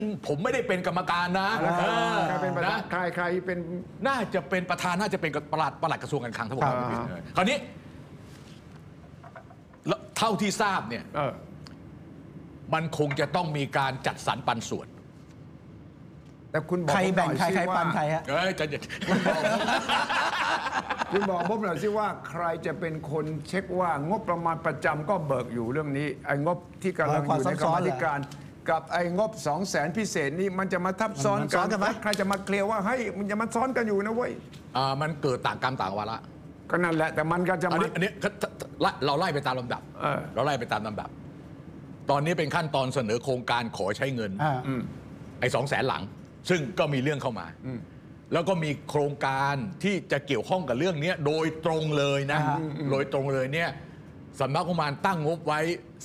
ผมไม่ได้เป็นกรรมการนะใครเป็นประธานใครเป็นน่าจะเป็นประธานน่าจะเป็นปลัดกระทรวงการคลังทั้งหมดคราวนี้เท่าที่ทราบเนี่ยมันคงจะต้องมีการจัดสรรปันส่วนแต่คุณบอกใครแบ่งใครปันใครฮะคุณบอกผมหน่อยสิว่าใครจะเป็นคนเช็คว่างบประมาณประจำก็เบิกอยู่เรื่องนี้ไอ้งบที่กำลังอยู่ในกรรมาธิการกับไอ้งบ200,000พิเศษนี่มันจะมาทับซ้อนกันไหมใครจะมาเคลียร์ว่าเฮ้ยมันจะมาซ้อนกันอยู่นะเว้ยมันเกิดต่างกรรมต่างวาระก็นั่นแหละแต่มันก็จะอันนี้เราไล่ไปตามลำดับเราไล่ไปตามลำดับตอนนี้เป็นขั้นตอนเสนอโครงการขอใช้เงินไอ้200,000หลังซึ่งก็มีเรื่องเข้ามาแล้วก็มีโครงการที่จะเกี่ยวข้องกับเรื่องนี้โดยตรงเลยนะโดยตรงเลยเนี่ยสำนักงบประมาณตั้งงบไว้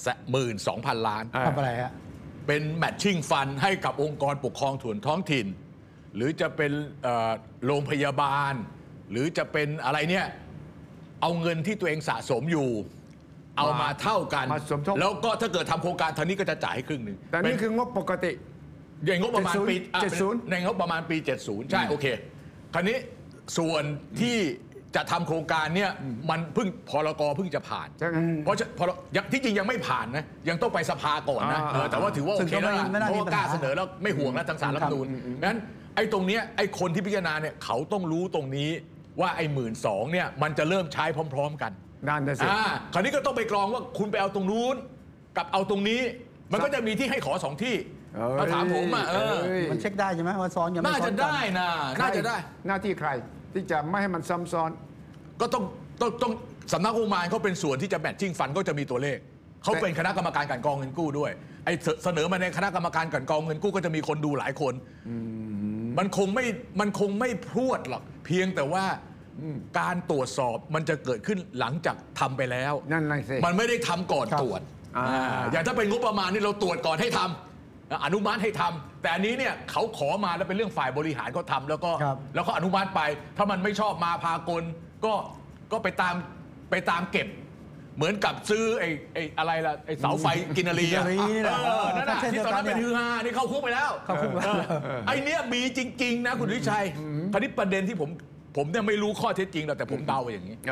12,000 ล้านทำอะไรฮะเป็นแมทชิ่งฟันให้กับองค์กรปกครองส่วนท้องถิ่นหรือจะเป็นโรงพยาบาลหรือจะเป็นอะไรเนี่ยเอาเงินที่ตัวเองสะสมอยู่เอามาเท่ากันแล้วก็ถ้าเกิดทำโครงการทางนี้ก็จะจ่ายให้ครึ่งหนึ่งแต่นี่คืองบปกติในงบประมาณปี70ในงบประมาณปี70ใช่โอเคคราวนี้ส่วนที่จะทำโครงการเนี่ยมันเพิ่งพรก.เพิ่งจะผ่านเพราะที่จริงยังไม่ผ่านนะยังต้องไปสภาก่อนนะแต่ว่าถือว่าโอเคแล้วเพราะว่ากล้าเสนอแล้วไม่ห่วงแล้วทางศาลรัฐธรรมนูญงั้นไอ้ตรงเนี้ยไอ้คนที่พิจารณาเนี่ยเขาต้องรู้ตรงนี้ว่าไอ้12,000เนี่ยมันจะเริ่มใช้พร้อมๆกันนั่นน่ะสิคราวนี้ก็ต้องไปกรองว่าคุณไปเอาตรงนู้นกับเอาตรงนี้มันก็จะมีที่ให้ขอ2ที่มาถามผมมันเช็คได้ใช่ไหมว่าซ้อนยังไม่น่าจะได้นะน่าจะได้หน้าที่ใครที่จะไม่ให้มันซ้ำซ้อนก็ต้องสำนักงบประมาณเขาเป็นส่วนที่จะแมทชิ่งฟันก็จะมีตัวเลขเขาเป็นคณะกรรมการกลั่นกรองเงินกู้ด้วยไอ้เสนอมาในคณะกรรมการกลั่นกรองเงินกู้ก็จะมีคนดูหลายคนมันคงไม่พรวดหรอกเพียงแต่ว่าการตรวจสอบมันจะเกิดขึ้นหลังจากทำไปแล้วนั่นไงสิมันไม่ได้ทำก่อนตรวจอย่างถ้าเป็นงบประมาณนี่เราตรวจก่อนให้ทำอนุมัติให้ทำแต่อันนี้เนี่ยเขาขอมาแล้วเป็นเรื่องฝ่ายบริหารเขาทำแล้วก็อนุมัติไปถ้ามันไม่ชอบมาพากลก็ไปตามเก็บเหมือนกับซื้อไอ้อะไรล่ะไอ้เสาไฟกินรีนั่นแหละที่ตอนนั้นเป็นฮือฮานี่เข้าคุกไปแล้วไอ้เนี้ยมีจริงๆนะคุณวิชัยคราวนี้ประเด็นที่ผมเนี่ยไม่รู้ข้อเท็จจริงแต่ผมเดาอย่างนี้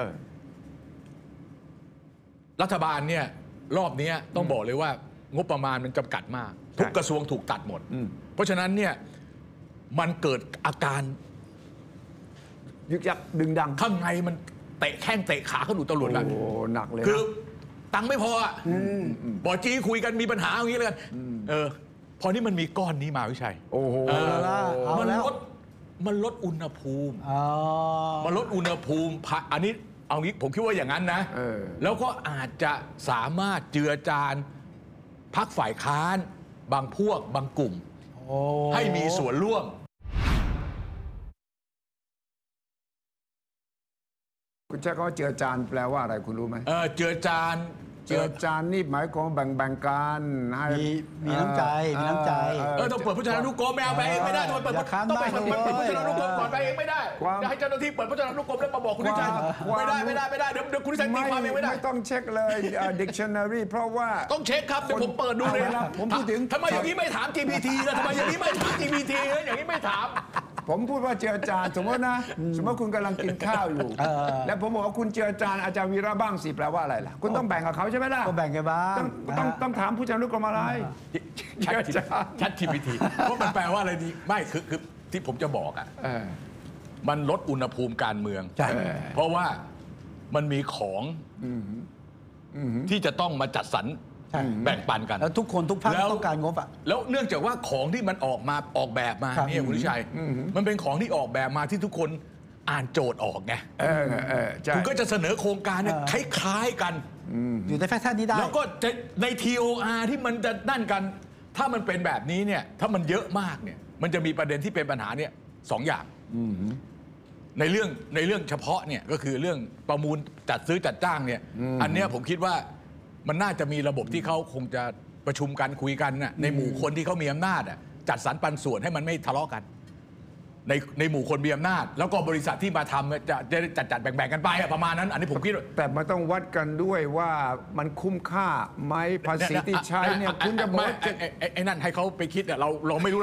รัฐบาลเนี่ยรอบนี้ต้องบอกเลยว่างบประมาณมันจำกัดมากทุกกระทรวงถูกตัดหมดเพราะฉะนั้นเนี่ยมันเกิดอาการยึกยักดึงดังข้างในมันเตะแข้งเตะขาเขาดูตำรวจแล้วโอ้หนักเลยคือตังค์ไม่พอบอกจี้คุยกันมีปัญหาอย่างนี้เลยกันพอนี่มันมีก้อนนี้มาวิชัยโอ้โหมันลดอุณหภูมิมันลดอุณหภูมิอันนี้เอางี้ผมคิดว่าอย่างนั้นนะแล้วก็อาจจะสามารถเจือจานพรรคฝ่ายค้านบางพวกบางกลุ่มให้มีส่วนร่วมคุณใช้คำว่าเจือจานแปลว่าอะไรคุณรู้ไหมเจือจานนี่หมายความแบ่งกันให้มีน้ำใจต้องเปิดพจนานุกรมไม่เอาไปเองไม่ได้ต้องเปิดพจนานุกรมก่อนไปเองไม่ได้จะให้เจ้าหน้าที่เปิดพจนานุกรมแล้วมาบอกคุณวิชัยไม่ได้เดี๋ยวคุณวิชัยตีความเองไม่ได้ไม่ต้องเช็คเลย dictionary เพราะว่าต้องเช็คครับเดี๋ยวผมเปิดดูเลยผมพูดถึงทำไมอย่างนี้ไม่ถาม GPT นะทำไมอย่างนี้ไม่ถาม GPT อย่างนี้ไม่ถามผมพูดว่าเจือจานสมมติคุณกำลังกินข้าวอยู่แล้วผมบอกว่าคุณเจือจานอาจารย์วีระบ้างสิแปลว่าอะไรล่ะคุณต้องแบ่งกับเขาใช่ไหมล่ะก็แบ่งกันบ้างต้องถามผู้จัดการอะไรชัด GPT เพราะมันแปลว่าอะไรดีไม่คือที่ผมจะบอกมันลดอุณหภูมิการเมืองเพราะว่ามันมีของที่จะต้องมาจัดสรรแบ่งปันกันแล้วทุกคนทุกภาคต้องการงบแล้วเนื่องจากว่าของที่มันออกแบบมาเนี่ยคุณวิชัยมันเป็นของที่ออกแบบมาที่ทุกคนอ่านโจทย์ออกไงคุณก็จะเสนอโครงการเนี่ยคล้ายๆกันอยู่ในแฟชั่นนี้ได้แล้วก็จะใน TOR ที่มันจะนั่นกันถ้ามันเป็นแบบนี้เนี่ยถ้ามันเยอะมากเนี่ยมันจะมีประเด็นที่เป็นปัญหาเนี่ย2 อย่างในเรื่องเฉพาะเนี่ยก็คือเรื่องประมูลจัดซื้อจัดจ้างเนี่ยอันเนี้ยผมคิดว่ามันน่าจะมีระบบที่เขาคงจะประชุมกันคุยกันในหมู่คนที่เขามีอำนาจจัดสรรปันส่วนให้มันไม่ทะเลาะกันในหมู่คนมีอำนาจ แล้วก็บริษัทที่มาทำจะจัดแบ่งกันไปประมาณนั้น อันนี้ผมคิดแต่มันต้องวัดกันด้วยว่ามันคุ้มค่าไหมภาษีที่ใช้เนี่ยคุณจะบอกว่าไอ้นั่นให้เขาไปคิดเราไม่รู้